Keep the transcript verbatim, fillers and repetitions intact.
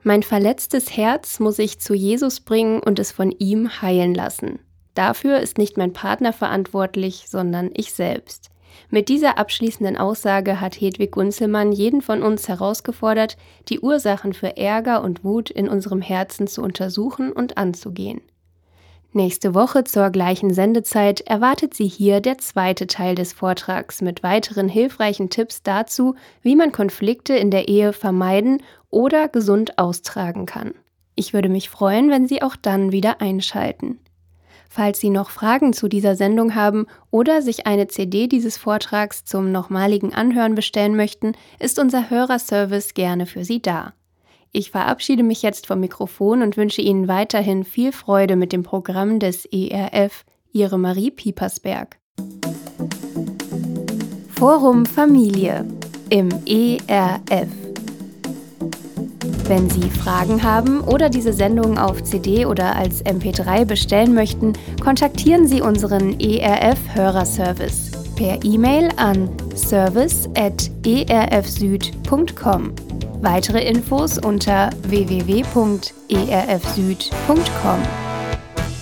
Mein verletztes Herz muss ich zu Jesus bringen und es von ihm heilen lassen. Dafür ist nicht mein Partner verantwortlich, sondern ich selbst. Mit dieser abschließenden Aussage hat Hedwig Gunzelmann jeden von uns herausgefordert, die Ursachen für Ärger und Wut in unserem Herzen zu untersuchen und anzugehen. Nächste Woche zur gleichen Sendezeit erwartet Sie hier der zweite Teil des Vortrags mit weiteren hilfreichen Tipps dazu, wie man Konflikte in der Ehe vermeiden oder gesund austragen kann. Ich würde mich freuen, wenn Sie auch dann wieder einschalten. Falls Sie noch Fragen zu dieser Sendung haben oder sich eine C D dieses Vortrags zum nochmaligen Anhören bestellen möchten, ist unser Hörerservice gerne für Sie da. Ich verabschiede mich jetzt vom Mikrofon und wünsche Ihnen weiterhin viel Freude mit dem Programm des E R F. Ihre Marie Piepersberg. Forum Familie im E R F. Wenn Sie Fragen haben oder diese Sendung auf C D oder als M P drei bestellen möchten, kontaktieren Sie unseren E R F-Hörerservice per E-Mail an service at e r f süd punkt com. Weitere Infos unter w w w punkt e r f süd punkt com.